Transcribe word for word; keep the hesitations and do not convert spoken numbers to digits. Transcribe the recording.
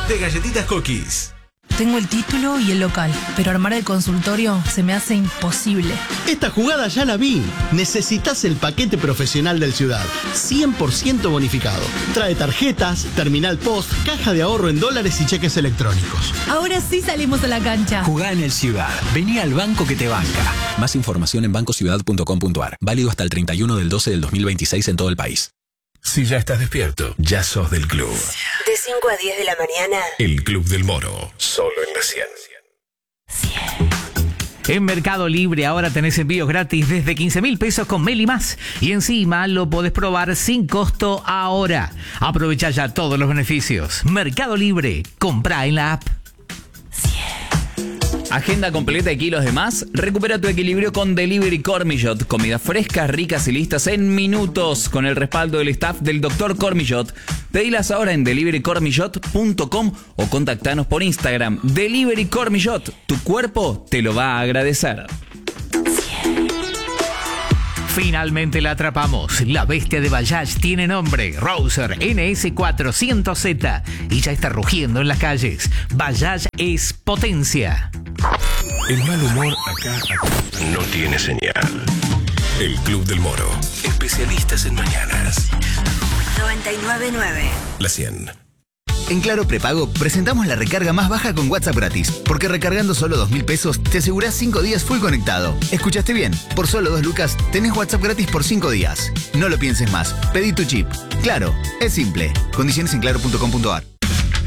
de Galletitas Cookies. Tengo el título y el local, pero armar el consultorio se me hace imposible. Esta jugada ya la vi. Necesitas el paquete profesional del Ciudad, cien por ciento bonificado. Trae tarjetas, terminal post, caja de ahorro en dólares y cheques electrónicos. Ahora sí salimos a la cancha. Jugá en el Ciudad. Vení al banco que te banca. Más información en banco ciudad punto com punto a r. Válido hasta el treinta y uno del doce del dos mil veintiséis en todo el país. Si ya estás despierto, ya sos del club. De cinco a diez de la mañana. El Club del Moro, solo en la cien. En Mercado Libre ahora tenés envíos gratis desde quince mil pesos con Meli Más. Y encima lo podés probar sin costo ahora. Aprovecha ya todos los beneficios. Mercado Libre, comprá en la app. Agenda completa de kilos de más. Recupera tu equilibrio con Delivery Cormillot. Comidas frescas, ricas y listas en minutos. Con el respaldo del staff del doctor Cormillot. Pedilas ahora en delivery cormillot punto com o contactanos por Instagram. Delivery Cormillot. Tu cuerpo te lo va a agradecer. Finalmente la atrapamos. La bestia de Bajaj tiene nombre. Rouser N S cuatrocientos Z. Y ya está rugiendo en las calles. Bajaj es potencia. El mal humor acá, acá no tiene señal. El Club del Moro. Especialistas en mañanas. noventa y nueve punto nueve. La cien. En Claro Prepago presentamos la recarga más baja con WhatsApp gratis, porque recargando solo dos mil pesos te asegurás cinco días full conectado. ¿Escuchaste bien? Por solo dos lucas tenés WhatsApp gratis por cinco días. No lo pienses más. Pedí tu chip. Claro, es simple. Condiciones en claro punto com punto a r.